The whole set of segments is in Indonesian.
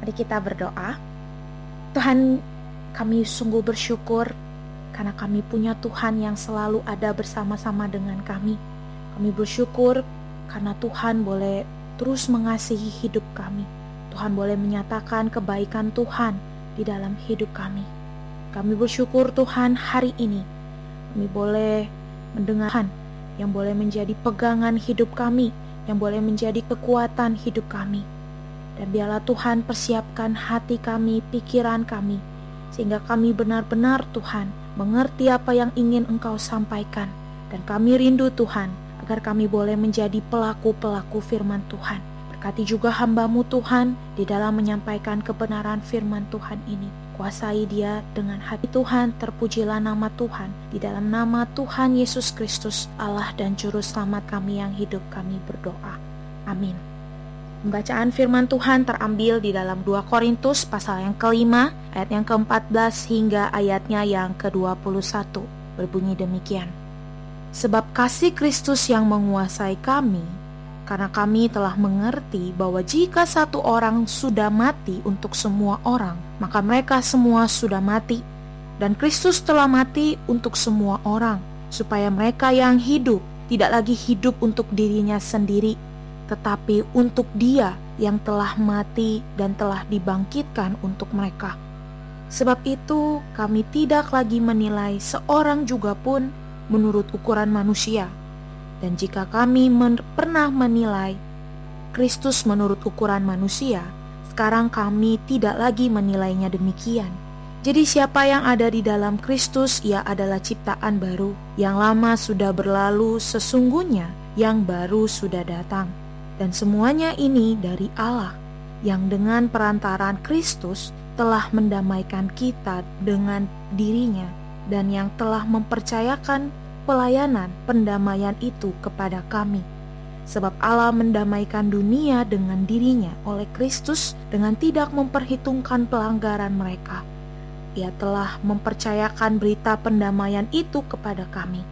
Mari kita berdoa. Tuhan, kami sungguh bersyukur karena kami punya Tuhan yang selalu ada bersama-sama dengan kami. Kami bersyukur karena Tuhan boleh terus mengasihi hidup kami. Tuhan boleh menyatakan kebaikan Tuhan di dalam hidup kami. Kami bersyukur Tuhan, hari ini kami boleh mendengar Tuhan yang boleh menjadi pegangan hidup kami, yang boleh menjadi kekuatan hidup kami. Dan biarlah Tuhan persiapkan hati kami, pikiran kami, sehingga kami benar-benar Tuhan mengerti apa yang ingin Engkau sampaikan. Dan kami rindu Tuhan, agar kami boleh menjadi pelaku-pelaku firman Tuhan. Berkati juga hamba-Mu Tuhan di dalam menyampaikan kebenaran firman Tuhan ini. Kuasai dia dengan hati Tuhan, terpujilah nama Tuhan. Di dalam nama Tuhan Yesus Kristus, Allah dan Juru Selamat kami yang hidup, kami berdoa. Amin. Pembacaan firman Tuhan terambil di dalam 2 Korintus pasal yang ke-5, ayat yang ke-14 hingga ayatnya yang ke-21. Berbunyi demikian. Sebab kasih Kristus yang menguasai kami, karena kami telah mengerti bahwa jika satu orang sudah mati untuk semua orang, maka mereka semua sudah mati. Dan Kristus telah mati untuk semua orang, supaya mereka yang hidup tidak lagi hidup untuk dirinya sendiri, tetapi untuk Dia yang telah mati dan telah dibangkitkan untuk mereka. Sebab itu kami tidak lagi menilai seorang juga pun menurut ukuran manusia. Dan jika kami pernah menilai Kristus menurut ukuran manusia, sekarang kami tidak lagi menilainya demikian. Jadi siapa yang ada di dalam Kristus, ia adalah ciptaan baru. Yang lama sudah berlalu, sesungguhnya yang baru sudah datang. Dan semuanya ini dari Allah, yang dengan perantaraan Kristus telah mendamaikan kita dengan dirinya, dan yang telah mempercayakan pelayanan pendamaian itu kepada kami. Sebab Allah mendamaikan dunia dengan dirinya oleh Kristus dengan tidak memperhitungkan pelanggaran mereka. Ia telah mempercayakan berita pendamaian itu kepada kami.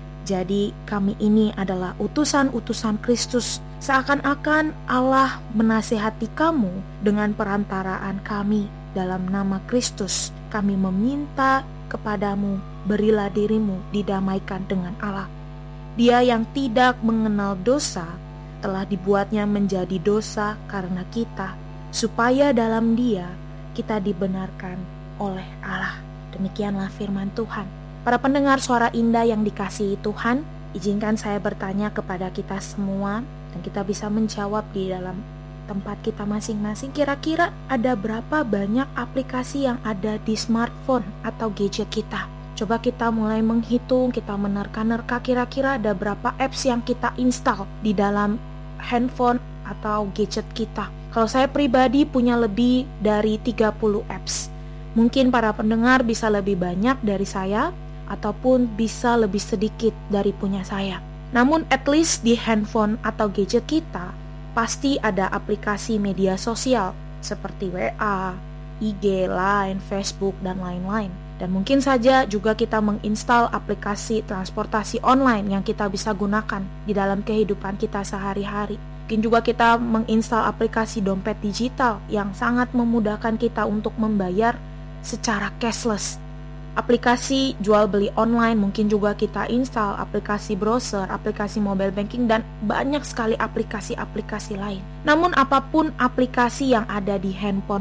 Jadi kami ini adalah utusan-utusan Kristus, seakan-akan Allah menasihati kamu dengan perantaraan kami. Dalam nama Kristus kami meminta kepadamu, berilah dirimu didamaikan dengan Allah. Dia yang tidak mengenal dosa telah dibuatnya menjadi dosa karena kita, supaya dalam Dia kita dibenarkan oleh Allah. Demikianlah firman Tuhan. Para pendengar suara indah yang dikasihi Tuhan, izinkan saya bertanya kepada kita semua, dan kita bisa menjawab di dalam tempat kita masing-masing. Kira-kira ada berapa banyak aplikasi yang ada di smartphone atau gadget kita? Coba kita mulai menghitung, kita menerka-nerka kira-kira ada berapa apps yang kita install di dalam handphone atau gadget kita. Kalau saya pribadi punya lebih dari 30 apps. Mungkin para pendengar bisa lebih banyak dari saya, ataupun bisa lebih sedikit dari punya saya. Namun at least di handphone atau gadget kita pasti ada aplikasi media sosial seperti WA, IG, Line, Facebook, dan lain-lain. Dan mungkin saja juga kita menginstal aplikasi transportasi online yang kita bisa gunakan di dalam kehidupan kita sehari-hari. Mungkin juga kita menginstal aplikasi dompet digital yang sangat memudahkan kita untuk membayar secara cashless. Aplikasi jual beli online mungkin juga kita install, aplikasi browser, aplikasi mobile banking, dan banyak sekali aplikasi-aplikasi lain. Namun apapun aplikasi yang ada di handphone